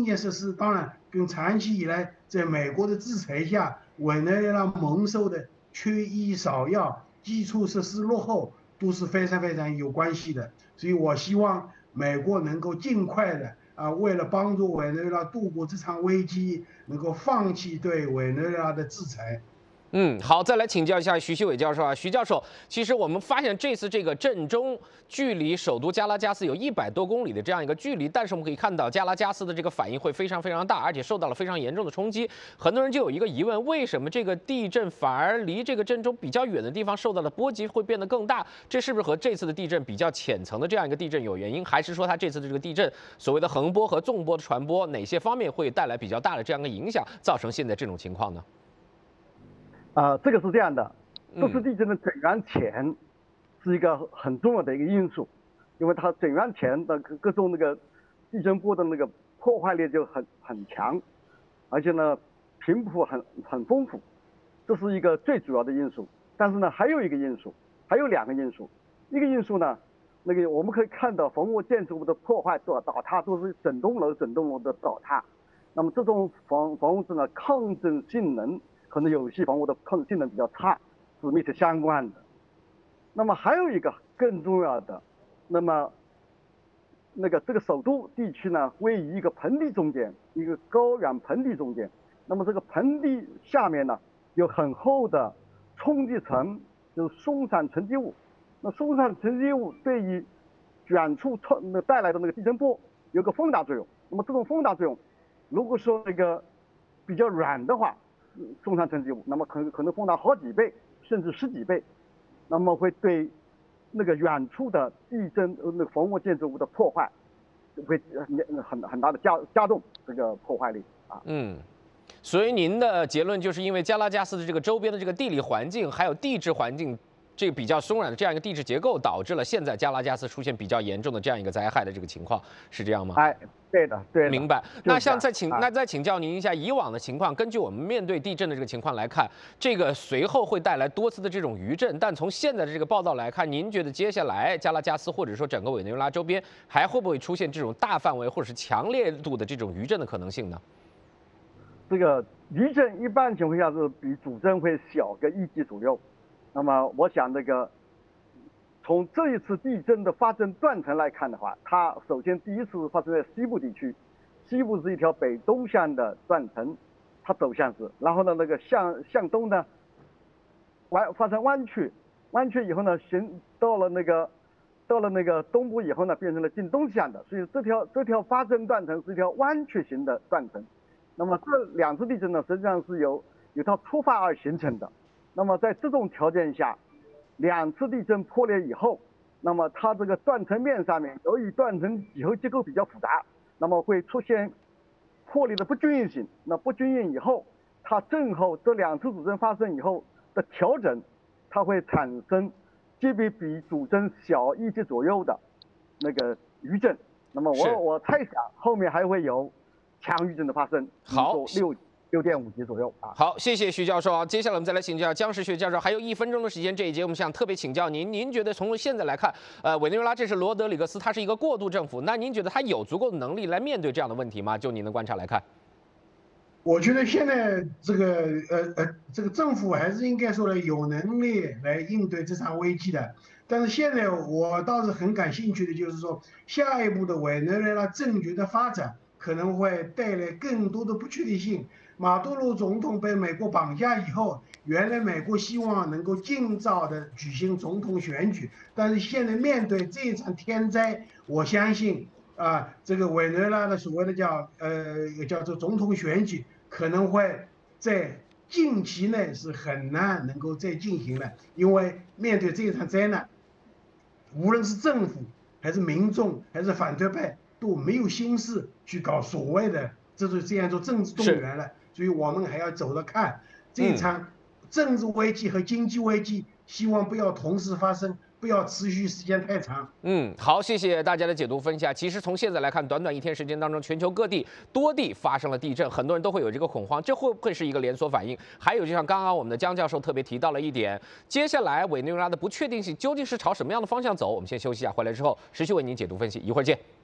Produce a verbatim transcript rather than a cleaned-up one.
基建设施，当然跟长期以来在美国的制裁下，委内瑞拉蒙受的缺医少药、基础设施落后都是非常非常有关系的。所以我希望美国能够尽快的啊，为了帮助委内瑞拉度过这场危机，能够放弃对委内瑞拉的制裁。 嗯，好，再来请教一下徐锡伟教授啊，徐教授，其实我们发现这次这个震中距离首都加拉加斯有一百多公里的这样一个距离，但是我们可以看到加拉加斯的这个反应会非常非常大，而且受到了非常严重的冲击。很多人就有一个疑问，为什么这个地震反而离这个震中比较远的地方受到的波及会变得更大？这是不是和这次的地震比较浅层的这样一个地震有原因，还是说它这次的这个地震所谓的横波和纵波的传播哪些方面会带来比较大的这样一个影响，造成现在这种情况呢？ 啊、呃，这个是这样的，这次地震的震源浅是一个很重要的一个因素，因为它震源浅的各各种那个地震波的那个破坏力就很很强，而且呢频谱很很丰富，这是一个最主要的因素。但是呢还有一个因素，还有两个因素，一个因素呢，那个我们可以看到房屋建筑物的破坏倒倒塌都是整栋楼整栋楼的倒塌，那么这种房房屋子呢抗震性能。可能有些房屋的抗震性能比较差，是密切相关的。那么还有一个更重要的，那么那个这个首都地区呢，位于一个盆地中间，一个高原盆地中间。那么这个盆地下面呢，有很厚的冲积层，就是松散沉积物。那松散沉积物对于远处冲带来的那个地震波有个放大作用。那么这种放大作用，如果说那个比较软的话，松散沉积物，那么可能可能放大好几倍，甚至十几倍，那么会对那个远处的地震呃那个房屋建筑物的破坏，会很很大的加加重这个破坏力啊。 嗯，所以您的结论就是因为加拉加斯的这个周边的这个地理环境还有地质环境。这个比较松软的这样一个地质结构，导致了现在加拉加斯出现比较严重的这样一个灾害的这个情况，是这样吗？ 哎，对的，对的。 明白。那像再请， 啊、 那再请教您一下，以往的情况，根据我们面对地震的这个情况来看，这个随后会带来多次的这种余震，但从现在的这个报道来看，您觉得接下来加拉加斯或者说整个委内瑞拉周边还会不会出现这种大范围或者是强烈度的这种余震的可能性呢？ 这个余震一般情况下是比主震会小个一级左右。那么我想这个从这一次地震的发生断层来看的话，它首先第一次发生在西部地区，西部是一条北东向的断层，它走向是，然后呢那个向向东呢弯发生弯曲，弯曲以后呢行到了那个到了那个东部以后呢变成了近东向的，所以这条这条发生断层是一条弯曲型的断层。那么这两次地震呢实际上是由由它出发而形成的。那么在这种条件下，两次地震破裂以后，那么它这个断层面上面，由于断层几何结构比较复杂，那么会出现破裂的不均匀性。那不均匀以后，它正好这两次主震发生以后的调整，它会产生级别比主震小一级左右的那个余震。那么我我猜想后面还会有强余震的发生。 好， 六。六点五级左右啊。 好，谢谢徐教授啊。接下来我们再来请教姜世学教授，还有一分钟的时间，这一节我们想特别请教您，您觉得从现在来看，呃，委内瑞拉这是罗德里格斯，他是一个过渡政府，那您觉得他有足够的能力来面对这样的问题吗？就您的观察来看， 我觉得现在这个呃呃这个政府还是应该说呢有能力来应对这场危机的。但是现在我倒是很感兴趣的就是说，下一步的委内瑞拉政局的发展可能会带来更多的不确定性。马杜罗总统被美国绑架以后，原来美国希望能够尽早的举行总统选举，但是现在面对这场天灾，我相信啊，这个委内瑞拉的所谓的叫呃叫做总统选举，可能会在近期内是很难能够再进行了，因为面对这场灾难，无论是政府还是民众还是反对派都没有心思去搞所谓的这种这样做政治动员了。所以我们还要走着看这场政治危机和经济危机，希望不要同时发生，不要持续时间太长。 嗯，好，谢谢大家的解读分析。其实从现在来看，短短一天时间当中，全球各地多地发生了地震，很多人都会有这个恐慌，这会不会是一个连锁反应？还有，就像刚刚我们的姜教授特别提到了一点，接下来委内瑞拉的不确定性究竟是朝什么样的方向走？我们先休息一下，回来之后持续为您解读分析，一会儿见。